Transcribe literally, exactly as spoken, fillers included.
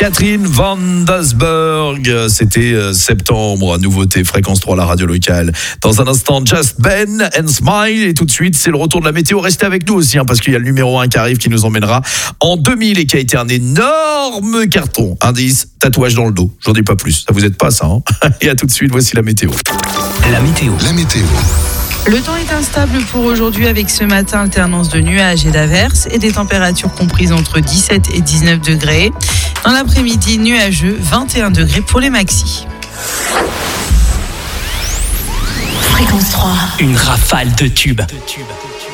Catherine Van Dasberg, c'était euh, septembre, nouveauté Fréquence trois, la radio locale. Dans un instant, Just Ben and Smile, et tout de suite, c'est le retour de la météo. Restez avec nous aussi, hein, parce qu'il y a le numéro un qui arrive, qui nous emmènera en deux mille et qui a été un énorme carton. Indice, tatouage dans le dos. J'en dis pas plus, ça vous aide pas ça, hein. Et à tout de suite, voici la météo. La météo. La météo. Le temps est instable pour aujourd'hui avec ce matin alternance de nuages et d'averses et des températures comprises entre dix-sept et dix-neuf degrés. Dans l'après-midi, nuageux, vingt et un degrés pour les maxis. Fréquence trois. Une rafale de tubes. De tubes.